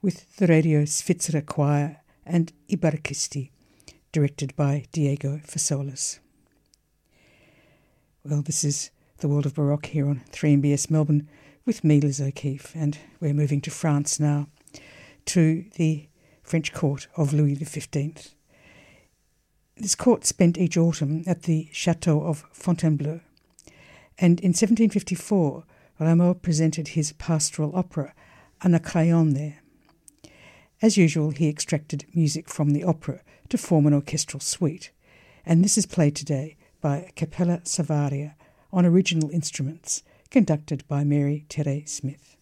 with the Radio Svizzera Choir and I Barchisti, directed by Diego Fasolas. Well, this is The World of Baroque here on 3MBS Melbourne with me, Liz O'Keefe, and we're moving to France now, to the French court of Louis XV. This court spent each autumn at the Chateau of Fontainebleau, and in 1754 Rameau presented his pastoral opera Anacreon there. As usual, he extracted music from the opera to form an orchestral suite, and this is played today by Capella Savaria on original instruments, conducted by Mary Terre Smith.